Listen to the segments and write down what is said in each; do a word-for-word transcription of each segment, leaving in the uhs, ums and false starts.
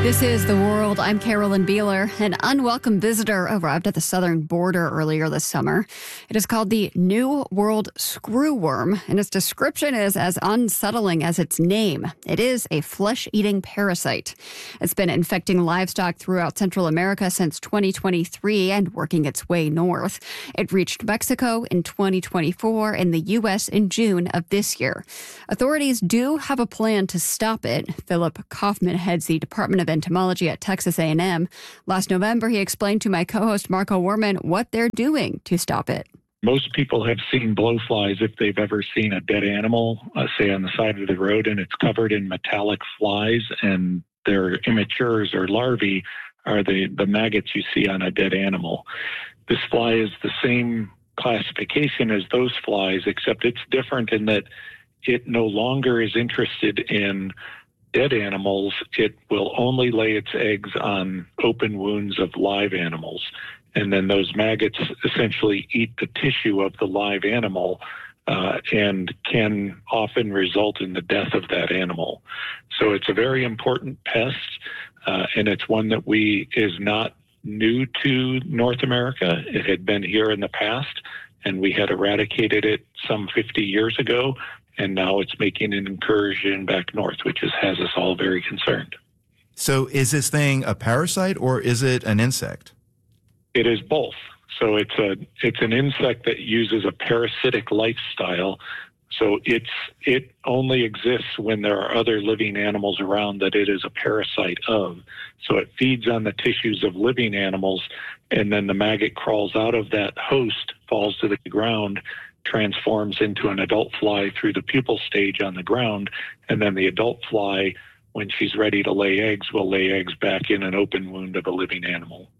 This is The World. I'm Carolyn Beeler. An unwelcome visitor arrived at the southern border earlier this summer. It is called the New World Screwworm, and its description is as unsettling as its name. It is a flesh-eating parasite. It's been infecting livestock throughout Central America since twenty twenty-three and working its way north. It reached Mexico in twenty twenty-four and the U S in June of this year. Authorities do have a plan to stop it. Philip Kaufman heads the Department of Entomology at Texas A and M. Last November, he explained to my co-host Marco Werman what they're doing to stop it. Most people have seen blowflies if they've ever seen a dead animal, uh, say on the side of the road, and it's covered in metallic flies, and their immatures or larvae are the, the maggots you see on a dead animal. This fly is the same classification as those flies, except it's different in that it no longer is interested in dead animals. It will only lay its eggs on open wounds of live animals. And then those maggots essentially eat the tissue of the live animal uh, and can often result in the death of that animal. So it's a very important pest, uh, and it's one that we is not new to North America. It had been here in the past, and we had eradicated it some fifty years ago. And now it's making an incursion back north, which is, has us all very concerned. So is this thing a parasite or is it an insect? It is both. So it's a it's an insect that uses a parasitic lifestyle. So it's it only exists when there are other living animals around that it is a parasite of. So it feeds on the tissues of living animals, and then the maggot crawls out of that host, falls to the ground, transforms into an adult fly through the pupal stage on the ground, and then the adult fly, when she's ready to lay eggs, will lay eggs back in an open wound of a living animal.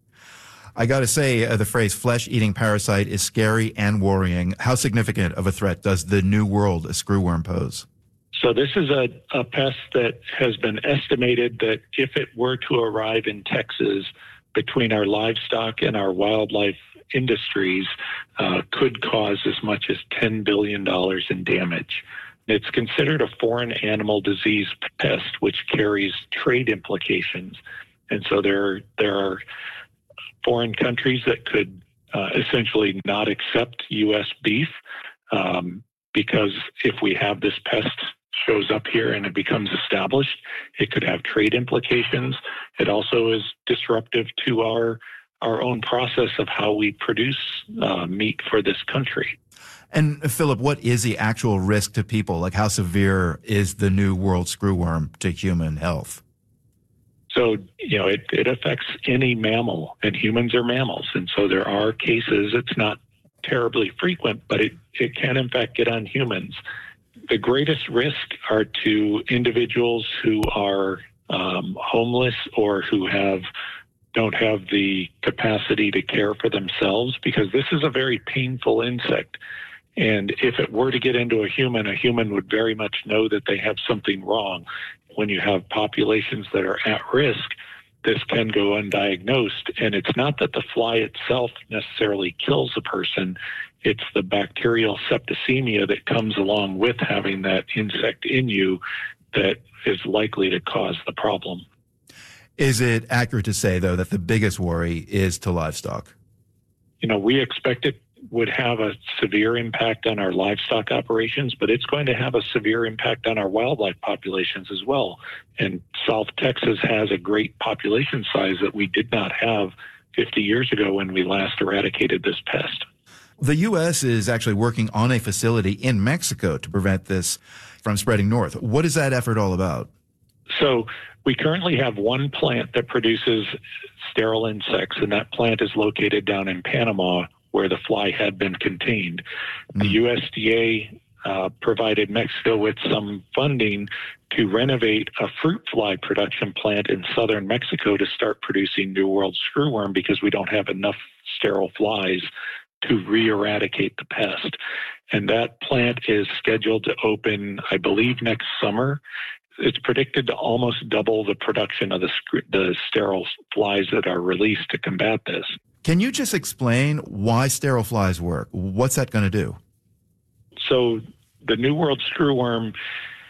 I got to say, uh, the phrase flesh-eating parasite is scary and worrying. How significant of a threat does the New World screwworm pose? So this is a, a pest that has been estimated that if it were to arrive in Texas, between our livestock and our wildlife industries, uh, could cause as much as ten billion dollars in damage. It's considered a foreign animal disease pest, which carries trade implications. And so there, there are foreign countries that could uh, essentially not accept U S beef um, because if we have this pest shows up here and it becomes established, it could have trade implications. It also is disruptive to our our own process of how we produce uh, meat for this country. And Philip, what is the actual risk to people? Like, how severe is the New World screwworm to human health? So, you know, it, it affects any mammal, and humans are mammals. And so there are cases, it's not terribly frequent, but it, it can in fact get on humans. The greatest risk are to individuals who are um, homeless or who have don't have the capacity to care for themselves, because this is a very painful insect. And if it were to get into a human, a human would very much know that they have something wrong. When you have populations that are at risk, this can go undiagnosed. And it's not that the fly itself necessarily kills a person. It's the bacterial septicemia that comes along with having that insect in you that is likely to cause the problem. Is it accurate to say, though, that the biggest worry is to livestock? You know, we expect it would have a severe impact on our livestock operations, but it's going to have a severe impact on our wildlife populations as well. And South Texas has a great population size that we did not have fifty years ago when we last eradicated this pest. The U S is actually working on a facility in Mexico to prevent this from spreading north. What is that effort all about? So we currently have one plant that produces sterile insects, and that plant is located down in Panama, where the fly had been contained. The U S D A uh, provided Mexico with some funding to renovate a fruit fly production plant in southern Mexico to start producing New World screwworm, because we don't have enough sterile flies to re-eradicate the pest. And that plant is scheduled to open, I believe, next summer. It's predicted to almost double the production of the, the sterile flies that are released to combat this. Can you just explain why sterile flies work? What's that going to do? So the New World screwworm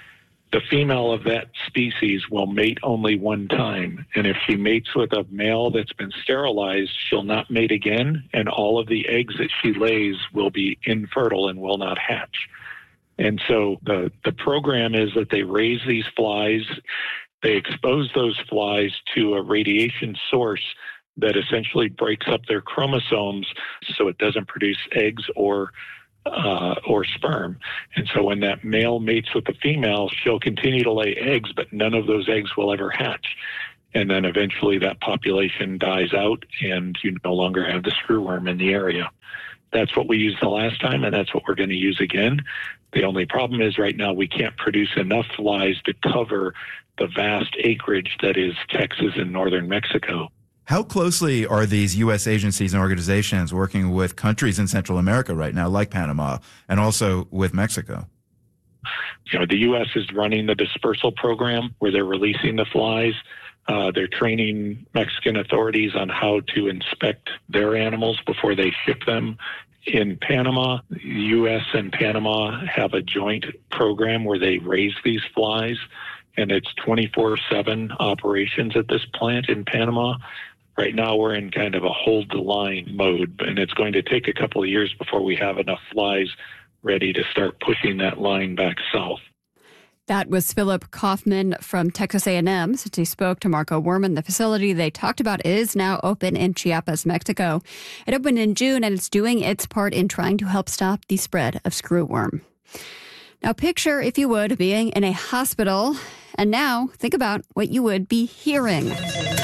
the female of that species will mate only one time. And if she mates with a male that's been sterilized, she'll not mate again, and all of the eggs that she lays will be infertile and will not hatch. And so the, the program is that they raise these flies, they expose those flies to a radiation source that essentially breaks up their chromosomes so it doesn't produce eggs or uh, or sperm. And so when that male mates with the female, she'll continue to lay eggs, but none of those eggs will ever hatch. And then eventually that population dies out and you no longer have the screwworm in the area. That's what we used the last time, and that's what we're going to use again. The only problem is right now we can't produce enough flies to cover the vast acreage that is Texas and northern Mexico. How closely are these U S agencies and organizations working with countries in Central America right now, like Panama, and also with Mexico? You know, the U S is running the dispersal program where they're releasing the flies. Uh, they're training Mexican authorities on how to inspect their animals before they ship them. In Panama, the U S and Panama have a joint program where they raise these flies, and it's twenty-four seven operations at this plant in Panama. Right now, we're in kind of a hold the line mode, and it's going to take a couple of years before we have enough flies ready to start pushing that line back south. That was Philip Kaufman from Texas A and M. Since he spoke to Marco Werman, the facility they talked about is now open in Chiapas, Mexico. It opened in June, and it's doing its part in trying to help stop the spread of screwworm. Now, picture, if you would, being in a hospital, and now think about what you would be hearing.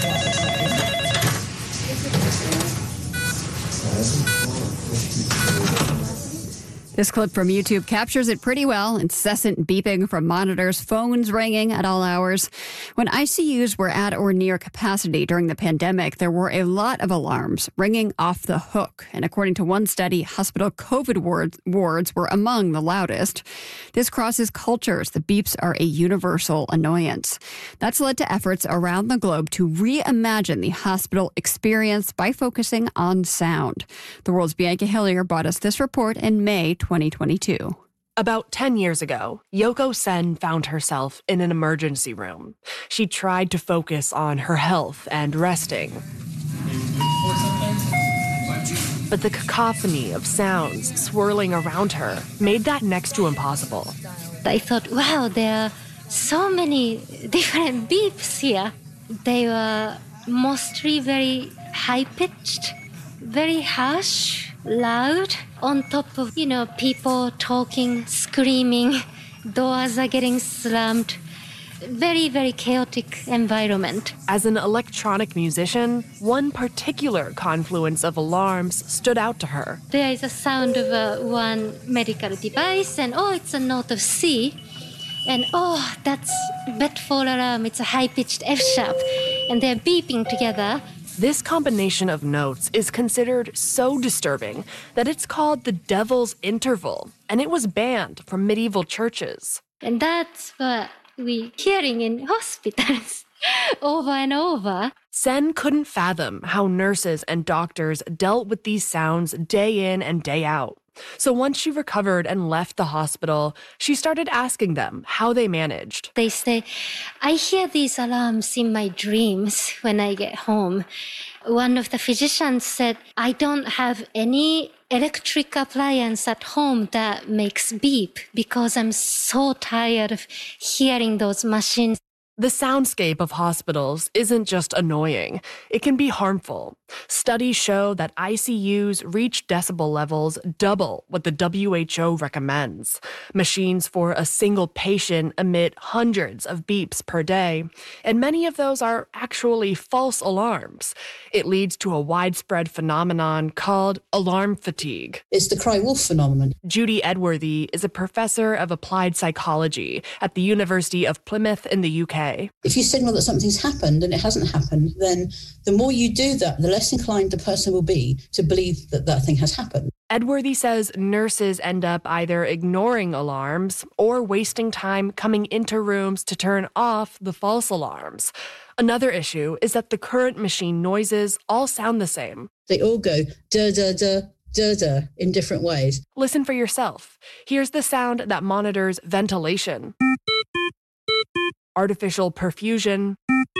This clip from YouTube captures it pretty well. Incessant beeping from monitors, phones ringing at all hours. When I C Us were at or near capacity during the pandemic, there were a lot of alarms ringing off the hook. And according to one study, hospital COVID wards, wards were among the loudest. This crosses cultures. The beeps are a universal annoyance. That's led to efforts around the globe to reimagine the hospital experience by focusing on sound. The World's Bianca Hillier brought us this report in May twenty twenty-two. About ten years ago, Yoko Sen found herself in an emergency room. She tried to focus on her health and resting. But the cacophony of sounds swirling around her made that next to impossible. I thought, wow, there are so many different beeps here. They were mostly very high-pitched, very harsh, loud, on top of, you know, people talking, screaming, doors are getting slammed. Very, very chaotic environment. As an electronic musician, one particular confluence of alarms stood out to her. There is a sound of uh, one medical device, and oh, it's a note of C. And oh, that's Bedford alarm, it's a high-pitched F sharp. And they're beeping together. This combination of notes is considered so disturbing that it's called the Devil's Interval, and it was banned from medieval churches. And that's what we're hearing in hospitals over and over. Sen couldn't fathom how nurses and doctors dealt with these sounds day in and day out. So once she recovered and left the hospital, she started asking them how they managed. They say, I hear these alarms in my dreams when I get home. One of the physicians said, I don't have any electric appliance at home that makes beep because I'm so tired of hearing those machines. The soundscape of hospitals isn't just annoying, it can be harmful. Studies show that I C Us reach decibel levels double what the W H O recommends. Machines for a single patient emit hundreds of beeps per day, and many of those are actually false alarms. It leads to a widespread phenomenon called alarm fatigue. It's the cry wolf phenomenon. Judy Edworthy is a professor of applied psychology at the University of Plymouth in the U K. If you signal that something's happened and it hasn't happened, then the more you do that, the less inclined the person will be to believe that that thing has happened. Edworthy says nurses end up either ignoring alarms or wasting time coming into rooms to turn off the false alarms. Another issue is that the current machine noises all sound the same. They all go da da da da da in different ways. Listen for yourself. Here's the sound that monitors ventilation. artificial perfusion,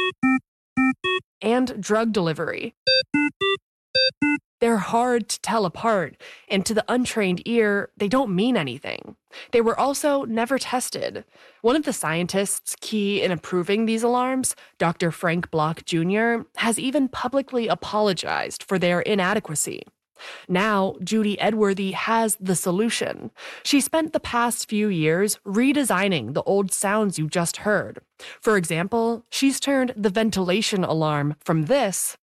and drug delivery. They're hard to tell apart, and to the untrained ear, they don't mean anything. They were also never tested. One of the scientists key in approving these alarms, Doctor Frank Block Junior, has even publicly apologized for their inadequacy. Now, Judy Edworthy has the solution. She spent the past few years redesigning the old sounds you just heard. For example, she's turned the ventilation alarm from this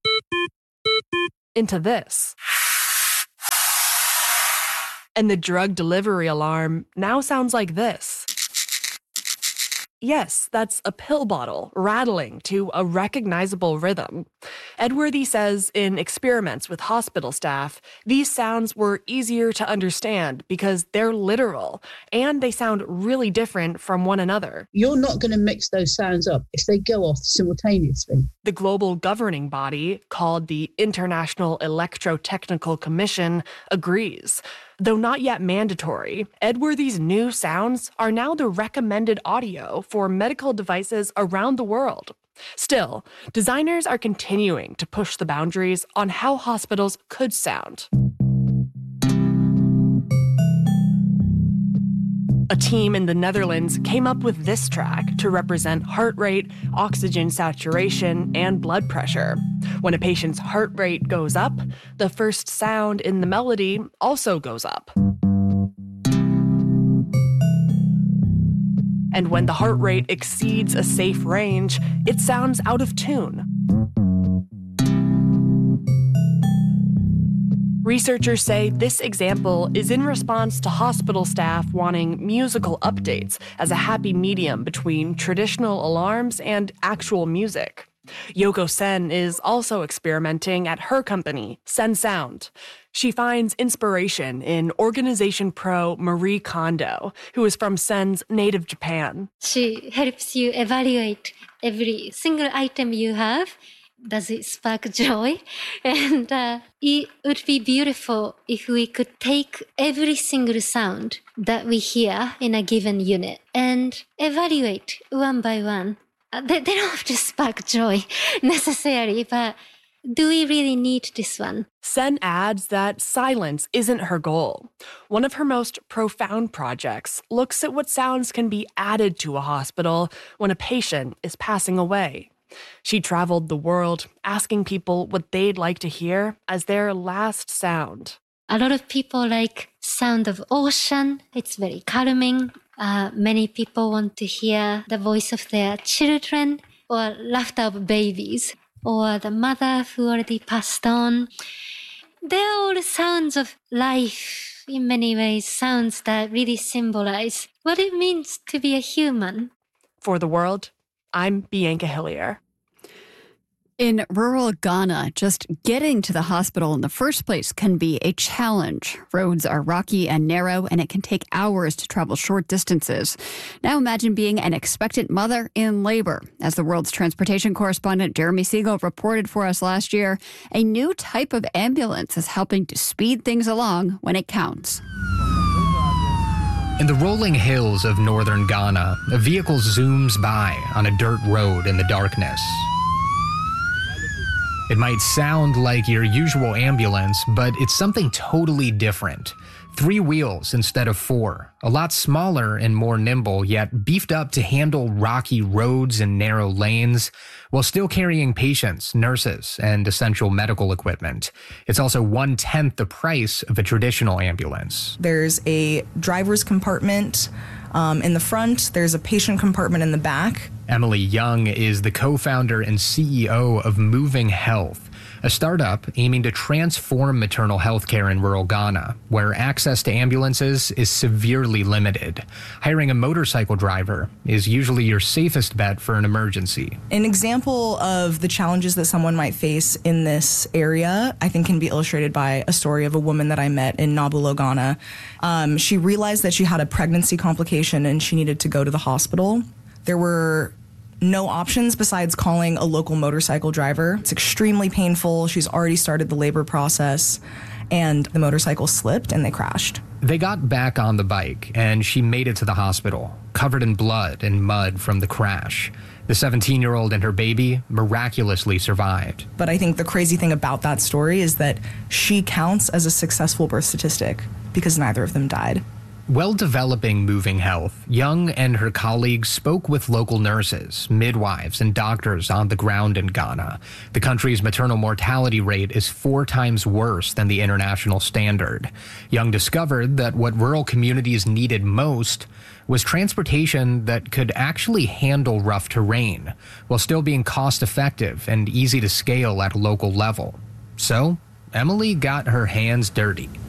into this. And the drug delivery alarm now sounds like this. Yes, that's a pill bottle rattling to a recognizable rhythm. Edworthy says in experiments with hospital staff, these sounds were easier to understand because they're literal and they sound really different from one another. You're not going to mix those sounds up if they go off simultaneously. The global governing body, called the International Electrotechnical Commission, agrees. Though not yet mandatory, Edworthy's new sounds are now the recommended audio for medical devices around the world. Still, designers are continuing to push the boundaries on how hospitals could sound. A team in the Netherlands came up with this track to represent heart rate, oxygen saturation, and blood pressure. When a patient's heart rate goes up, the first sound in the melody also goes up. And when the heart rate exceeds a safe range, it sounds out of tune. Researchers say this example is in response to hospital staff wanting musical updates as a happy medium between traditional alarms and actual music. Yoko Sen is also experimenting at her company, Sen Sound. She finds inspiration in organization pro Marie Kondo, who is from Sen's native Japan. She helps you evaluate every single item you have. Does it spark joy? And uh, it would be beautiful if we could take every single sound that we hear in a given unit and evaluate one by one. Uh, they, they don't have to spark joy necessarily, but do we really need this one? Sen adds that silence isn't her goal. One of her most profound projects looks at what sounds can be added to a hospital when a patient is passing away. She traveled the world asking people what they'd like to hear as their last sound. A lot of people like sound of ocean. It's very calming. Uh, many people want to hear the voice of their children or laughter of babies or the mother who already passed on. They're all sounds of life in many ways, sounds that really symbolize what it means to be a human. For the world, I'm Bianca Hillier. In rural Ghana, just getting to the hospital in the first place can be a challenge. Roads are rocky and narrow, and it can take hours to travel short distances. Now imagine being an expectant mother in labor. As the world's transportation correspondent Jeremy Siegel reported for us last year, a new type of ambulance is helping to speed things along when it counts. In the rolling hills of northern Ghana, a vehicle zooms by on a dirt road in the darkness. It might sound like your usual ambulance, but it's something totally different. Three wheels instead of four, a lot smaller and more nimble, yet beefed up to handle rocky roads and narrow lanes, while still carrying patients, nurses, and essential medical equipment. It's also one-tenth the price of a traditional ambulance. There's a driver's compartment um, in the front. There's a patient compartment in the back. Emily Young is the co-founder and C E O of Moving Health, a startup aiming to transform maternal health care in rural Ghana, where access to ambulances is severely limited. Hiring a motorcycle driver is usually your safest bet for an emergency. An example of the challenges that someone might face in this area, I think, can be illustrated by a story of a woman that I met in Nabulo, Ghana. Um, she realized that she had a pregnancy complication and she needed to go to the hospital. There were no options besides calling a local motorcycle driver. It's extremely painful. She's already started the labor process, and the motorcycle slipped and they crashed. They got back on the bike, and she made it to the hospital, covered in blood and mud from the crash. The seventeen-year-old and her baby miraculously survived. But I think the crazy thing about that story is that she counts as a successful birth statistic because neither of them died. While developing Moving Health, Young and her colleagues spoke with local nurses, midwives, and doctors on the ground in Ghana. The country's maternal mortality rate is four times worse than the international standard. Young discovered that what rural communities needed most was transportation that could actually handle rough terrain, while still being cost-effective and easy to scale at a local level. So, Emily got her hands dirty.